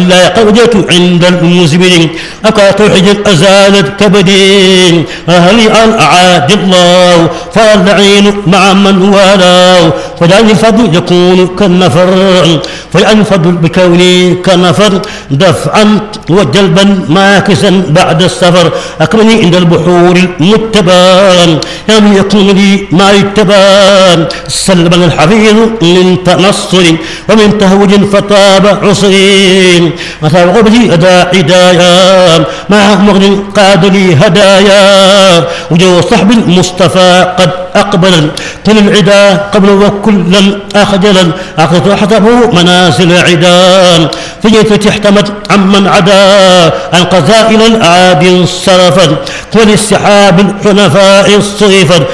ولا وجدت عند المزمن أكا توحد أزالت كبدي هل أن أعاد الله فالعين مع من والاه فلأن الفضل يكون كالنفر فلأن الفضل بكوني كالنفر دفعا وجلبا ماكسا بعد السفر أكرمني عند البحور المتبان يا من يكون لي ما يتبان سلبا الحفيظ من تنصر ومن تهوج فطاب عصرين مثل غبتي أداء هدايا مع مغن قاد لي هدايا وجو صحب المصطفى قد أقبلا كل العدا قبل وكلا أخجلا أخذ حسبه منازل عدان فجيت احتمت عمن عدا عن قزائل الأعادي صرفا وللسحاب الحنفاء صرفا